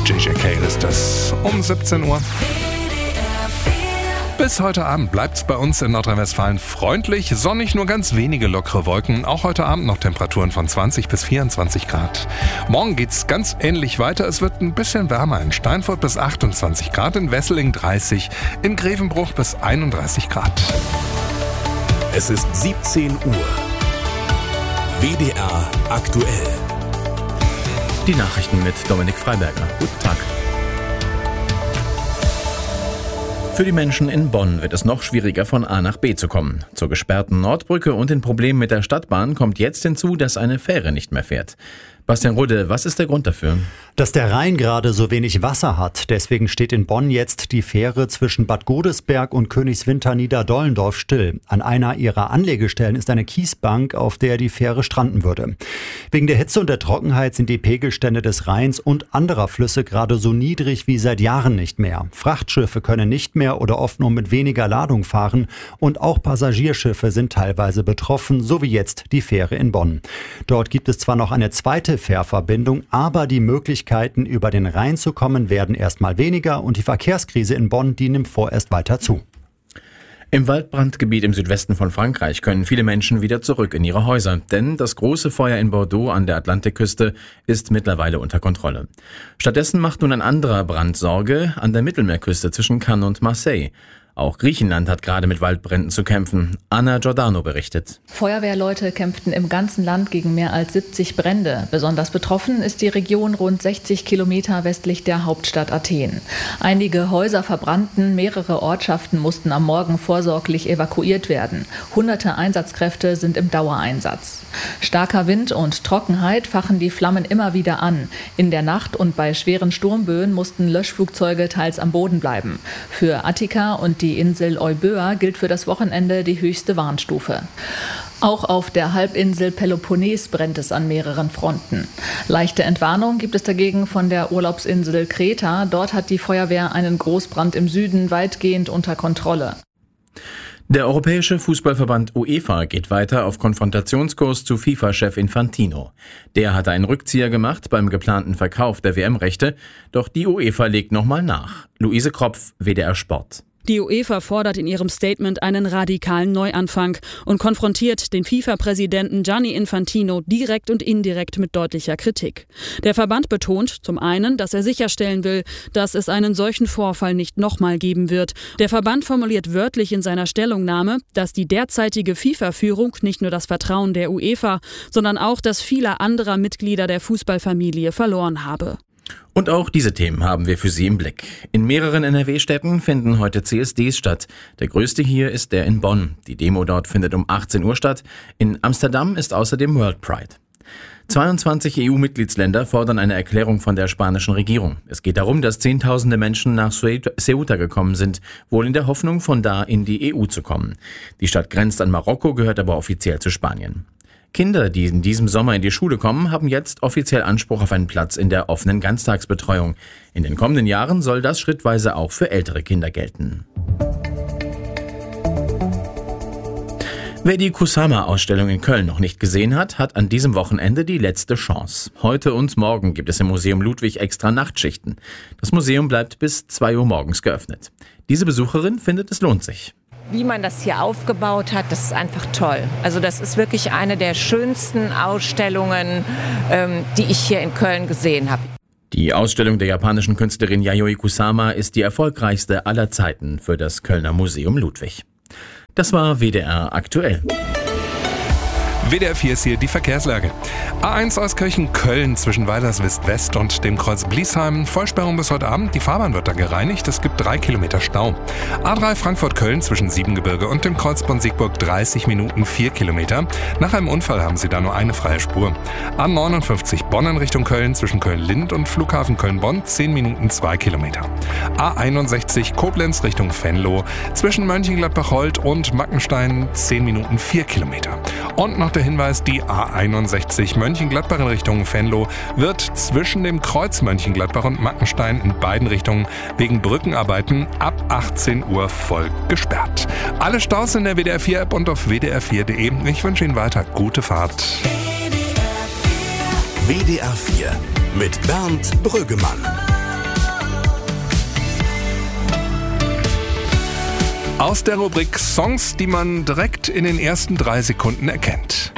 JJ Cale ist es um 17 Uhr. Bis heute Abend bleibt's bei uns in Nordrhein-Westfalen freundlich, sonnig, nur ganz wenige lockere Wolken. Auch heute Abend noch Temperaturen von 20 bis 24 Grad. Morgen geht's ganz ähnlich weiter. Es wird ein bisschen wärmer. In Steinfurt bis 28 Grad, in Wesseling 30, in Grevenbruch bis 31 Grad. Es ist 17 Uhr. WDR aktuell. Die Nachrichten mit Dominik Freiberger. Guten Tag. Für die Menschen in Bonn wird es noch schwieriger, von A nach B zu kommen. Zur gesperrten Nordbrücke und den Problemen mit der Stadtbahn kommt jetzt hinzu, dass eine Fähre nicht mehr fährt. Bastian Rudde, was ist der Grund dafür? Dass der Rhein gerade so wenig Wasser hat. Deswegen steht in Bonn jetzt die Fähre zwischen Bad Godesberg und Königswinter-Niederdollendorf still. An einer ihrer Anlegestellen ist eine Kiesbank, auf der die Fähre stranden würde. Wegen der Hitze und der Trockenheit sind die Pegelstände des Rheins und anderer Flüsse gerade so niedrig wie seit Jahren nicht mehr. Frachtschiffe können nicht mehr oder oft nur mit weniger Ladung fahren und auch Passagierschiffe sind teilweise betroffen, so wie jetzt die Fähre in Bonn. Dort gibt es zwar noch eine zweite Fährverbindung, aber die Möglichkeiten, über den Rhein zu kommen, werden erstmal weniger und die Verkehrskrise in Bonn, die nimmt vorerst weiter zu. Im Waldbrandgebiet im Südwesten von Frankreich können viele Menschen wieder zurück in ihre Häuser, denn das große Feuer in Bordeaux an der Atlantikküste ist mittlerweile unter Kontrolle. Stattdessen macht nun ein anderer Brand Sorge an der Mittelmeerküste zwischen Cannes und Marseille. Auch Griechenland hat gerade mit Waldbränden zu kämpfen. Anna Giordano berichtet. Feuerwehrleute kämpften im ganzen Land gegen mehr als 70 Brände. Besonders betroffen ist die Region rund 60 Kilometer westlich der Hauptstadt Athen. Einige Häuser verbrannten, mehrere Ortschaften mussten am Morgen vorsorglich evakuiert werden. Hunderte Einsatzkräfte sind im Dauereinsatz. Starker Wind und Trockenheit fachen die Flammen immer wieder an. In der Nacht und bei schweren Sturmböen mussten Löschflugzeuge teils am Boden bleiben. Für Attika und die Insel Euböa gilt für das Wochenende die höchste Warnstufe. Auch auf der Halbinsel Peloponnes brennt es an mehreren Fronten. Leichte Entwarnung gibt es dagegen von der Urlaubsinsel Kreta. Dort hat die Feuerwehr einen Großbrand im Süden weitgehend unter Kontrolle. Der Europäische Fußballverband UEFA geht weiter auf Konfrontationskurs zu FIFA-Chef Infantino. Der hatte einen Rückzieher gemacht beim geplanten Verkauf der WM-Rechte, doch die UEFA legt nochmal nach. Luise Kropf, WDR Sport. Die UEFA fordert in ihrem Statement einen radikalen Neuanfang und konfrontiert den FIFA-Präsidenten Gianni Infantino direkt und indirekt mit deutlicher Kritik. Der Verband betont zum einen, dass er sicherstellen will, dass es einen solchen Vorfall nicht nochmal geben wird. Der Verband formuliert wörtlich in seiner Stellungnahme, dass die derzeitige FIFA-Führung nicht nur das Vertrauen der UEFA, sondern auch das vieler anderer Mitglieder der Fußballfamilie verloren habe. Und auch diese Themen haben wir für Sie im Blick. In mehreren NRW-Städten finden heute CSDs statt. Der größte hier ist der in Bonn. Die Demo dort findet um 18 Uhr statt. In Amsterdam ist außerdem World Pride. 22 EU-Mitgliedsländer fordern eine Erklärung von der spanischen Regierung. Es geht darum, dass Zehntausende Menschen nach Ceuta gekommen sind, wohl in der Hoffnung, von da in die EU zu kommen. Die Stadt grenzt an Marokko, gehört aber offiziell zu Spanien. Kinder, die in diesem Sommer in die Schule kommen, haben jetzt offiziell Anspruch auf einen Platz in der offenen Ganztagsbetreuung. In den kommenden Jahren soll das schrittweise auch für ältere Kinder gelten. Wer die Kusama-Ausstellung in Köln noch nicht gesehen hat, hat an diesem Wochenende die letzte Chance. Heute und morgen gibt es im Museum Ludwig extra Nachtschichten. Das Museum bleibt bis 2 Uhr morgens geöffnet. Diese Besucherin findet, es lohnt sich. Wie man das hier aufgebaut hat, das ist einfach toll. Also das ist wirklich eine der schönsten Ausstellungen, die ich hier in Köln gesehen habe. Die Ausstellung der japanischen Künstlerin Yayoi Kusama ist die erfolgreichste aller Zeiten für das Kölner Museum Ludwig. Das war WDR aktuell. WDR 4 ist hier die Verkehrslage. A1 Euskirchen-Köln zwischen Weilerswist-West und dem Kreuz Bliesheim. Vollsperrung bis heute Abend. Die Fahrbahn wird da gereinigt. Es gibt 3 Kilometer Stau. A3 Frankfurt-Köln zwischen Siebengebirge und dem Kreuz Bonn-Siegburg 30 Minuten 4 Kilometer. Nach einem Unfall haben sie da nur eine freie Spur. A59 Bonn in Richtung Köln zwischen Köln-Lind und Flughafen Köln-Bonn 10 Minuten 2 Kilometer. A61 Koblenz Richtung Venlo zwischen Mönchengladbach-Holt und Mackenstein 10 Minuten 4 Kilometer. Und noch der Hinweis, die A61 Mönchengladbach in Richtung Venlo wird zwischen dem Kreuz Mönchengladbach und Mackenstein in beiden Richtungen wegen Brückenarbeiten ab 18 Uhr voll gesperrt. Alle Staus in der WDR 4 App und auf wdr4.de. Ich wünsche Ihnen weiter gute Fahrt. WDR 4 mit Bernd Brüggemann. Aus der Rubrik Songs, die man direkt in den ersten 3 Sekunden erkennt.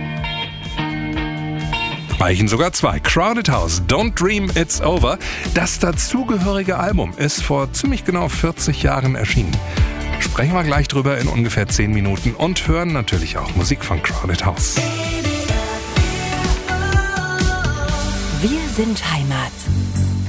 Reichen sogar 2. Crowded House, Don't Dream It's Over. Das dazugehörige Album ist vor ziemlich genau 40 Jahren erschienen. Sprechen wir gleich drüber in ungefähr 10 Minuten und hören natürlich auch Musik von Crowded House. Wir sind Heimat.